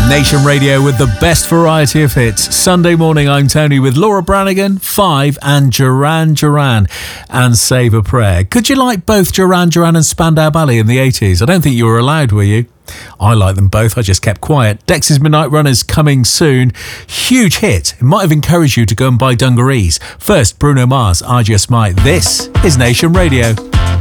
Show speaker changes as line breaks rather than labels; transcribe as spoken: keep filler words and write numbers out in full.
Nation Radio with the best variety of hits. Sunday morning, I'm Tony with Laura Branigan, Five, and Duran Duran and Save a Prayer. Could you like both Duran Duran and Spandau Ballet in the eighties? I don't think you were allowed, were you? I like them both. I just kept quiet. Dexys Midnight Runners coming soon. Huge hit. It might have encouraged you to go and buy dungarees. First, Bruno Mars, I Just Might. This is Nation Radio.